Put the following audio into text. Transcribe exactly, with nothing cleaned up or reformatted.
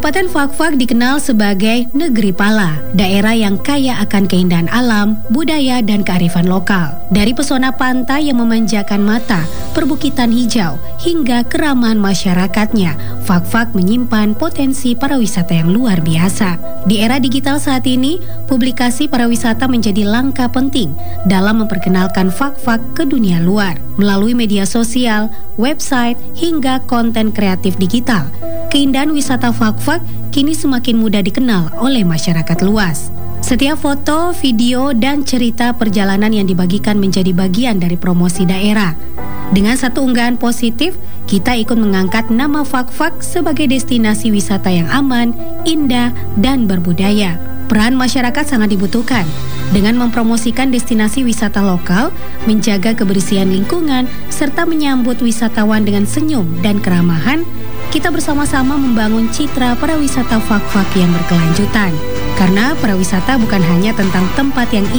Kabupaten Fakfak dikenal sebagai negeri pala, daerah yang kaya akan keindahan alam, budaya, dan kearifan lokal. Dari pesona pantai yang memanjakan mata, perbukitan hijau, hingga keramahan masyarakatnya, Fakfak menyimpan potensi pariwisata yang luar biasa. Di era digital saat ini, publikasi pariwisata menjadi langkah penting dalam memperkenalkan Fakfak ke dunia luar. Melalui media sosial, website, hingga konten kreatif digital, keindahan wisata Fakfak kini semakin mudah dikenal oleh masyarakat luas. Setiap foto, video, dan cerita perjalanan yang dibagikan menjadi bagian dari promosi daerah. Dengan satu unggahan positif, kita ikut mengangkat nama Fakfak sebagai destinasi wisata yang aman, indah, dan berbudaya. Peran masyarakat sangat dibutuhkan dengan mempromosikan destinasi wisata lokal, menjaga kebersihan lingkungan, serta menyambut wisatawan dengan senyum dan keramahan. Kita bersama-sama membangun citra pariwisata Fakfak yang berkelanjutan. Karena pariwisata bukan hanya tentang tempat yang